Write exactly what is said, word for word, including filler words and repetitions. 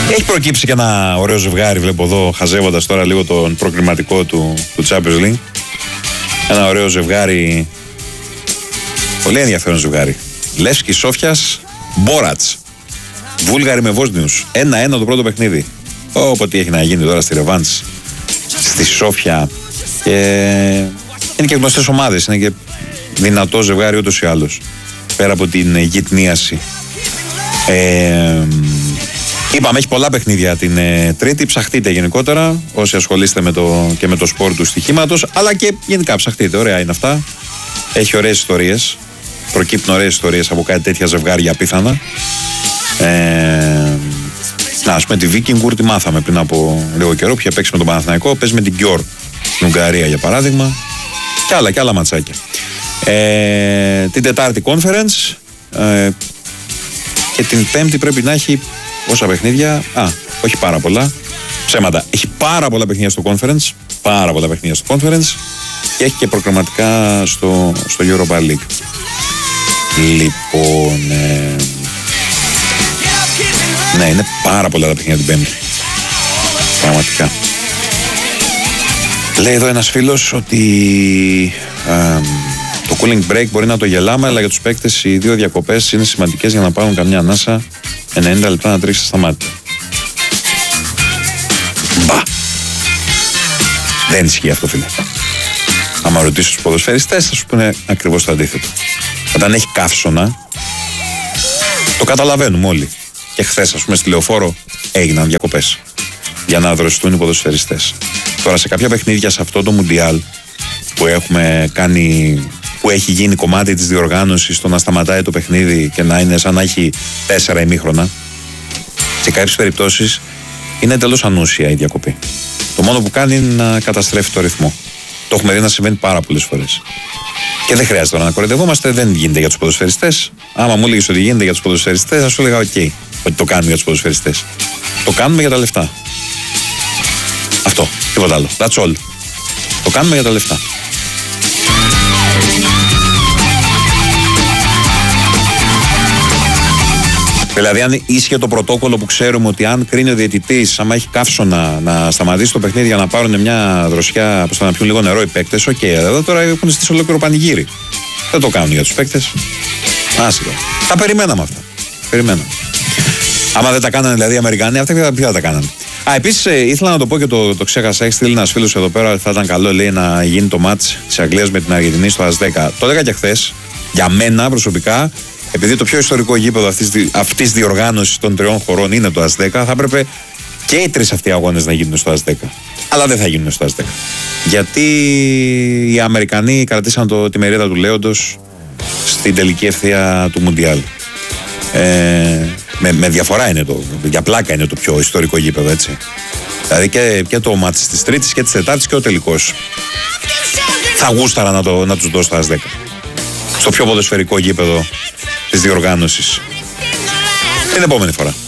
Έχει προκύψει και ένα ωραίο ζευγάρι, βλέπω εδώ, χαζεύοντας τώρα λίγο τον προκριματικό του, του Champions League. Ένα ωραίο ζευγάρι, πολύ ενδιαφέρον ζευγάρι. Λεύσκι Σόφιας, Μπόρατς. Βούλγαροι με Βόσνιους. Ένα-ένα το πρώτο παιχνίδι. Όποτε τι έχει να γίνει τώρα στη ρεβάνς στη Σόφια. Και είναι και γνωστές ομάδες. Είναι και δυνατό ζευγάρι ούτως ή άλλως. Πέρα από την γυτνίαση. Ε, είπαμε, έχει πολλά παιχνίδια την ε, Τρίτη. Ψαχτείτε γενικότερα όσοι ασχολείστε με το, και με το σπορ του στοιχήματος. Αλλά και γενικά ψαχτείτε. Ωραία είναι αυτά. Έχει ωραίες ιστορίες. Προκύπτουν ωραίες ιστορίες από κάτι τέτοια ζευγάρια απίθανα. Ε, να, ας πούμε, τη Βίκινγκουρ τη μάθαμε πριν από λίγο καιρό που είχε παίξει με τον Παναθηναϊκό. Παίζει με την Γκιόρ στην Ουγγαρία για παράδειγμα. Και άλλα και άλλα ματσάκια. Ε, την Τετάρτη Conference. Ε, και την Πέμπτη πρέπει να έχει πόσα παιχνίδια. Α, όχι πάρα πολλά. Ψέματα. Έχει πάρα πολλά παιχνίδια στο Conference. Πάρα πολλά παιχνίδια στο Conference. Και έχει και προγραμματικά στο, στο Europa League. Λοιπόν. Ε, ναι, είναι πάρα πολλά τα παιχνίδια την Πέμπτη. Πραγματικά. Λέει εδώ ένας φίλος ότι ε, το cooling break μπορεί να το γελάμε, αλλά για τους παίκτες οι δύο διακοπές είναι σημαντικές για να πάρουν καμιά ανάσα. ενενήντα λεπτά να τρίξει στα μάτια. Μπα! Δεν ισχύει αυτό, φίλε. Άμα ρωτήσω τους ποδοσφαιριστές θα σου πούνε ακριβώς το αντίθετο. Όταν έχει καύσωνα, το καταλαβαίνουμε όλοι. Και χθες, ας πούμε, στη Λεωφόρο έγιναν διακοπές για να δροσιστούν οι ποδοσφαιριστές. Τώρα σε κάποια παιχνίδια σε αυτό το Μουντιάλ που έχουμε κάνει, που έχει γίνει κομμάτι της διοργάνωσης, το να σταματάει το παιχνίδι και να είναι σαν να έχει τέσσερα ημίχρονα, σε κάποιες περιπτώσεις είναι εντελώς ανούσια η διακοπή. Το μόνο που κάνει είναι να καταστρέφει το ρυθμό. Το έχουμε δει να συμβαίνει πάρα πολλές φορές. Και δεν χρειάζεται τώρα να κοροϊδευόμαστε, δεν γίνεται για τους ποδοσφαιριστές. Άμα μου έλεγες ότι γίνεται για τους ποδοσφαιριστές, θα σου έλεγα: οκ, okay, ότι το κάνουμε για τους ποδοσφαιριστές. Το κάνουμε για τα λεφτά. Αυτό, τίποτα άλλο. That's all. Το κάνουμε για τα λεφτά. Δηλαδή, αν ίσχυε το πρωτόκολλο που ξέρουμε ότι αν κρίνει ο διαιτητής, άμα έχει καύσωνα να σταματήσει το παιχνίδι για να πάρουν μια δροσιά, προς το να πιούν λίγο νερό οι παίκτες, οκ, okay, εδώ τώρα έχουν στήσει ολόκληρο πανηγύρι. Δεν το κάνουν για τους παίκτες. Άσυγα. Τα περιμέναμε αυτά. Περιμέναμε. Άμα δεν τα κάνανε δηλαδή οι Αμερικανοί, αυτά ποια θα τα κάνανε. Α, επίσης ε, ήθελα να το πω και το, το ξέχασα. Έχει στείλει ένας φίλος εδώ πέρα ότι θα ήταν καλό, λέει, να γίνει το μάτς της Αγγλίας με την Αργεντινή στο ΑΣ δέκα. Το έλεγα και χθες. Για μένα προσωπικά, επειδή το πιο ιστορικό γήπεδο αυτής, αυτής διοργάνωσης των τριών χωρών είναι το ΑΣ δέκα, θα έπρεπε και οι τρεις αυτοί αγώνες να γίνουν στο ΑΣ δέκα. Αλλά δεν θα γίνουν στο ΑΣ δέκα. Γιατί οι Αμερικανοί κρατήσαν το, τη μερίδα του Λέοντος στην τελική ευθεία του Μουντιάλ. Ε, με, με διαφορά είναι το, για πλάκα είναι το πιο ιστορικό γήπεδο, έτσι. Δηλαδή και, και το μάτς της Τρίτης και της Τετάρτης και ο τελικός. Θα γούσταρα να, το, να τους δώσω το ΑΣ δέκα. Στο πιο ποδοσφαιρικό γήπεδο της διοργάνωσης. Την επόμενη φορά.